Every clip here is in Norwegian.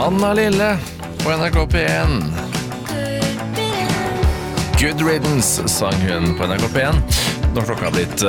Anna Lille på NRK P1. Good Riddance sang hun på NRK P1. Når klokka har blitt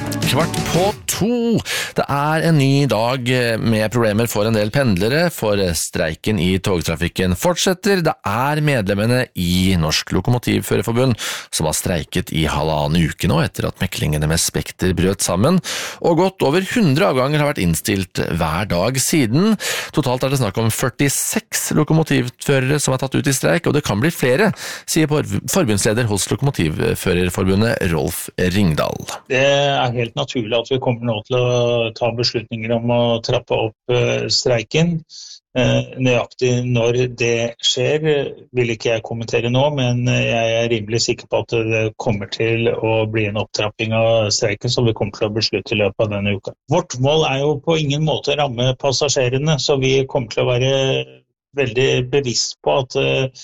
1:15. Det en ny dag med problemer for en del pendlere, for streiken i togtrafikken fortsetter. Det medlemmene i Norsk Lokomotivførerforbund som har streiket i 1,5 uke nå etter at meklingene med Spekter brøt sammen, og godt over 100 avganger har vært innstilt hver dag siden. Totalt det snakk om 46 lokomotivførere som har tatt ut i streik, og det kan bli flere, sier forbundsleder hos Lokomotivførerforbundet Rolf Ringdal. Det helt naturlig at vi kommer nå til å ta beslutninger om å trappe opp streiken. Nøyaktig når det skjer vil ikke jeg kommentere nå, men jeg rimelig sikker på at det kommer til å bli en opptrapping av streiken som vi kommer til å beslutte i løpet av denne uka. Vårt mål jo på ingen måte å ramme passasjerene, så vi kommer til å være veldig bevisst på at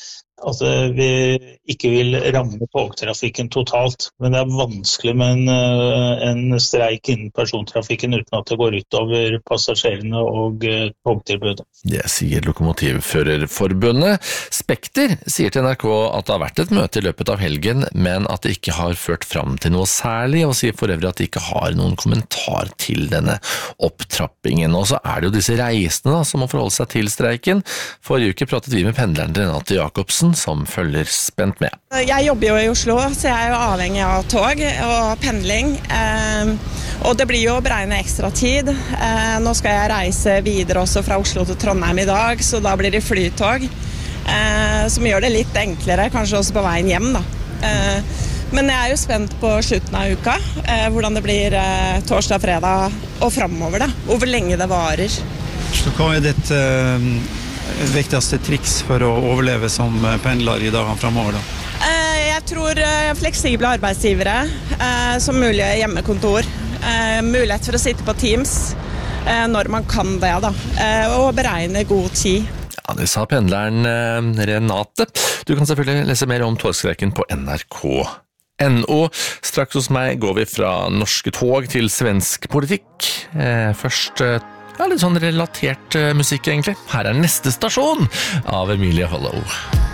vi ikke vil ramme togtrafikken totalt, men det vanskelig med en streik innen persontrafikken uten at det går ut over passasjerene og togtilbudet. Det sier Lokomotivførerforbundet. Spekter sier til NRK at det har vært et møte i løpet av helgen, men at det ikke har ført fram til noe særlig, og sier for øvrig at de ikke har noen kommentar til denne opptrappingen. Og så det jo disse reisende som må forholde seg til streiken. Forrige uke pratet vi med pendleren Renate Jacobsen, som følger spent med. Jeg jobber jo i Oslo, så jeg jo avhengig av tog og pendling. Og det blir jo å beregne ekstra tid. Nå skal jeg reise videre også fra Oslo til Trondheim i dag, så da blir det flytog, som gjør det litt enklere, kanskje også på veien hjem da. Men jeg jo spent på slutten av uka, hvordan det blir torsdag, fredag og fremover da, og hvor lenge det varer. Så hva ditt viktigste triks for å overleve som pendler i dagene fremover da? Jeg tror fleksible arbeidsgivere, som mulig hjemmekontor, mulighet for å sitte på Teams når man kan det da, og beregne god tid. Ja, det sa pendleren Renate. Du kan selvfølgelig lese mer om togstreiken på NRK.no. Straks hos meg går vi fra norske tog til svensk politikk. Først litt sånn relatert musikk egentlig. Her neste stasjon av Emilie Hollow.